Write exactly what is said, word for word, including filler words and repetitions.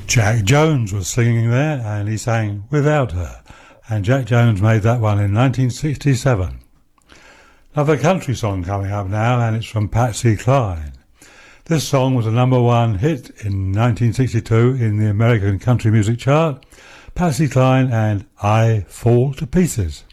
Jack Jones was singing there, and he sang Without Her, and Jack Jones made that one in nineteen sixty-seven. Another country song coming up now, and it's from Patsy Cline. This song was a number one hit in nineteen sixty-two in the American country music chart. Patsy Cline and I Fall to Pieces.